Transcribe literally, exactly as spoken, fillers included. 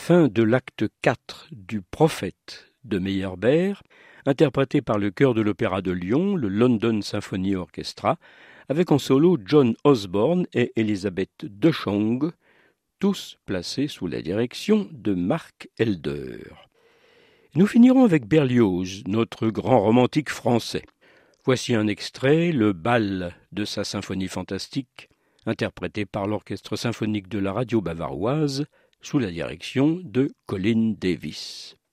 fin de l'acte quatre du Prophète de Meyerbeer, interprété par le chœur de l'Opéra de Lyon, le London Symphony Orchestra, avec en solo John Osborne et Elizabeth DeShong, tous placés sous la direction de Mark Elder. Nous finirons avec Berlioz, notre grand romantique français. Voici un extrait, le bal de sa symphonie fantastique, interprété par l'Orchestre symphonique de la radio bavaroise, sous la direction de Colin Davis.